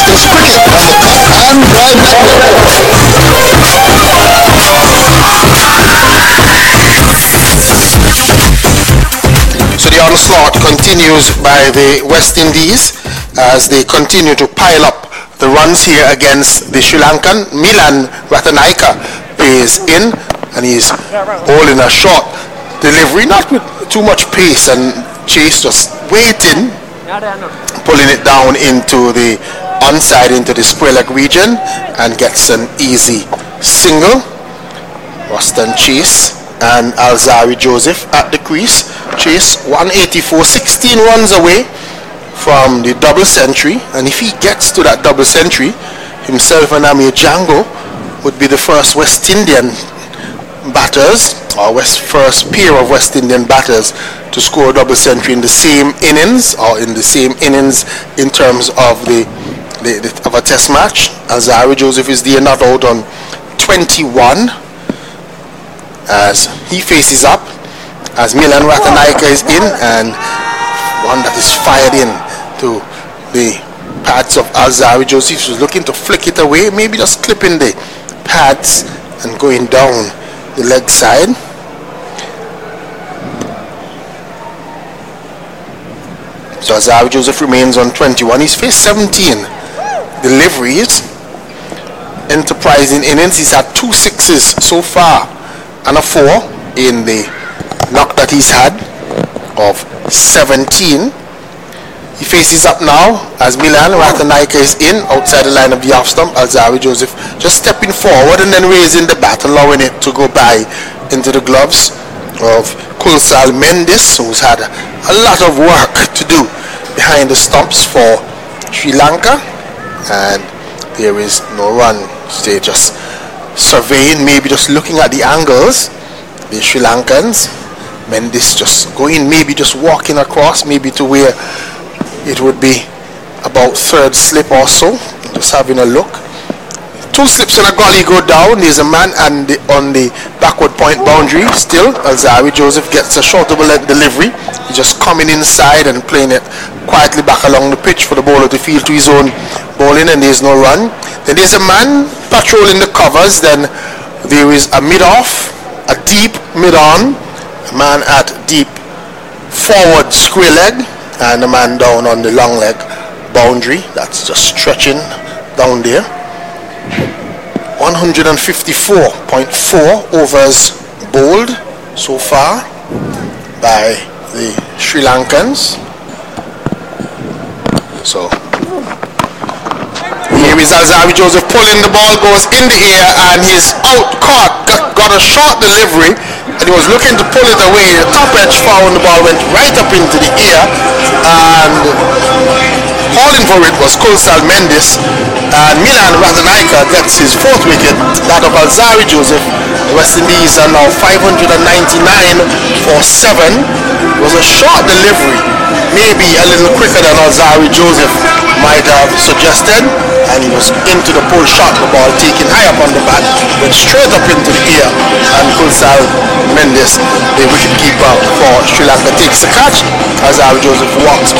Lanka's cricket on the cup and drive So the onslaught continues by the West Indies as they continue to pile up the runs here against the Sri Lankan. Milan Ratanaika pays in and he's bowling a short delivery, not with too much pace, and Chase just waiting, pulling it down into the onside, into the square leg region, and gets an easy single. Ruston Chase and Alzari Joseph at the crease. Chase 184, 16 runs away from the double century, and if he gets to that double century, himself and Amir Django would be the first West Indian batters, or first pair of West Indian batters to score a double century in the same innings, or in the same innings in terms of of a test match. Alzari Joseph is the not out on 21 as he faces up, as Milan Ratanaika is in, and one that is fired in to the pads of Alzari Joseph, who's looking to flick it away, maybe just clipping the pads and going down the leg side. So Alzari Joseph remains on 21. He's faced 17 deliveries, enterprising innings. He's had 2 sixes so far and a 4 in the knock that he's had of 17. He faces up now as Milan Ratanaika is in outside the line of the off stump. Alzari Joseph just stepping forward and then raising the bat, allowing it to go by into the gloves of Kulsal Mendis, who's had a lot of work to do behind the stumps for Sri Lanka, and there is no run. They're just surveying, maybe just looking at the angles, the Sri Lankans. Mendis just going, maybe just walking across, maybe to where it would be about third slip or so, just having a look. 2 slips and a gully go down. There's a man on the backward point boundary still. Alzari Joseph gets a shortable delivery. He's just coming inside and playing it quietly back along the pitch for the bowler to field to his own bowling, and there's no run. Then there's a man patrolling the covers. Then there is a mid-off, a deep mid-on, a man at deep forward square leg, and a man down on the long leg boundary. That's just stretching down there. 154.4 overs bowled so far by the Sri Lankans. So here is Alzari Joseph pulling, the ball goes in the air and he's out, got a short delivery, and he was looking to pull it away. The top edge found, the ball went right up into the air, and hauling for it was Kulsal Mendis, and Milan Ratanaika gets his 4th wicket, that of Alzari Joseph. The West Indies are now 599 for 7. It was a short delivery, maybe a little quicker than Alzari Joseph might have suggested, and he was into the pull shot, the ball taken high up on the bat, went straight up into the air, and Kulsal Mendis, the wicketkeeper for Sri Lanka, takes the catch. Alzari Joseph walks